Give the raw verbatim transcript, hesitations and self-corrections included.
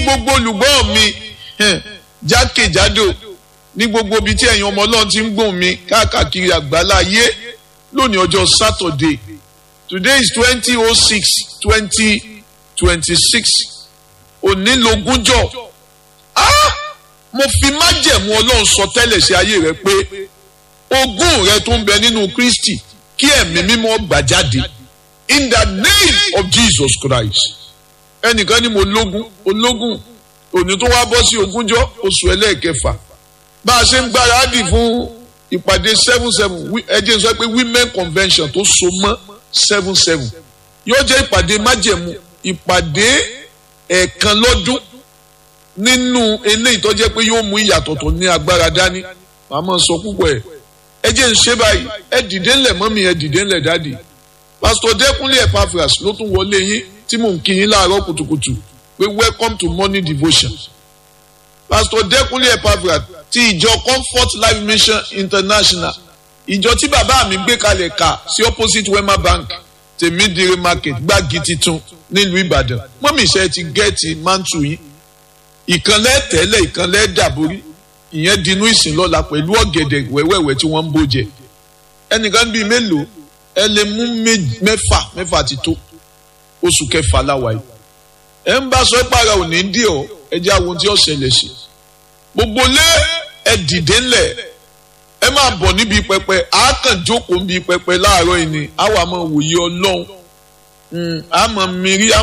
gbogbo olùgbọ́ mi jákèjádò ní gbogbo ibi tí ẹ̀yin ọmọ Ọlọ́run ti ń gbóhùn mi káàkiri àgbáláyé lónìí ọjọ́ Saturday. Today is twenty oh six twenty twenty six. Òní lógúnjọ́. Ah! Mo fi májẹ̀mú Ọlọ́run sọ tẹ́lẹ̀ sí ayé rẹ pé ogún rẹ tó ń bẹ nínú Kristi kí ẹ̀mí mímọ́ gbà jáde. In the name of Jesus Christ. Ẹnìkan ní mo lógún, ológún, òní tó wá bọ́ sí ogúnjọ́ oṣù ẹlẹ́ẹ̀kẹfà. Bá a ṣe ń gbáradì fún ìpàdé seven seven, ẹ jẹ́ sọ pé women convention tó so mọ́ seven seven. Yóò jẹ́ ìpàdé májẹ̀mú, ìpàdé ẹ̀ẹ̀kan lọ́dún nínú eléyìí tó jẹ́ pé yóò mú ìyàtọ̀ tó ní agbára dání. Màmá sọ púpọ̀ ẹ̀. Ẹ jẹ́ ń ṣe báyìí, ẹ dìde ńlẹ̀ mọ́mí, ẹ dìde ńlẹ̀ dáàdì. Pastor Dẹ́kunlé Epaphras ló tún wọlé yín tí mò ń kí yín láàárọ̀ kùtùkùtù pé welcome to morning devotion. Pastor Dẹ́kunlé Epaphras ti ìjọ Comfort Life Mission International, ìjọ tí bàbá mi gbé kalẹ̀ kà sí opposite Wema Bank Tèmídìrí market Gbági titun nílùú Ìbàdàn. Mọ́mí iṣẹ́ ti gẹ́ẹ̀tì mántù yín. Ìkànlẹ̀ tẹ́lẹ̀ ìkànlẹ̀ dàborí. Ìyẹn dinú ìsìn lọ́la pẹ̀lú ọ̀gẹ̀dẹ̀ wẹ́wẹ́wẹ́ tí wọ́n ń bó jẹ. Ẹnìkan bíi mélòó ẹ lè mú mẹ́fà mẹ́fà ti tó oṣù kẹfà láwa yìí. Ẹ ń bá sọ ìpara òní dí ọ ẹ jẹ́ àwọn tí ó ṣẹlẹ̀ sí. Gbogbo lé ẹ dìde ńlẹ̀ ẹ máa bọ̀ níbi pẹpẹ àákàn jókòó níbi pẹpẹ láàárọ̀ yìí ni àwa máa wòye Ọlọ́run àmọ́ mìírí